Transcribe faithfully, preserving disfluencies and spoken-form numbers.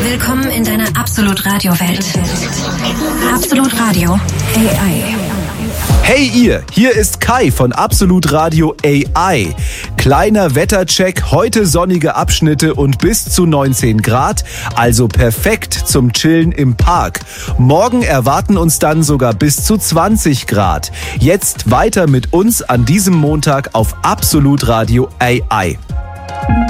Willkommen in deiner Absolut-Radio-Welt. Absolut-Radio A I. Hey ihr, hier ist Kai von Absolut Radio A I. Kleiner Wettercheck, heute sonnige Abschnitte und bis zu neunzehn Grad, also perfekt zum Chillen im Park. Morgen erwarten uns dann sogar bis zu zwanzig Grad. Jetzt weiter mit uns an diesem Montag auf Absolut Radio A I.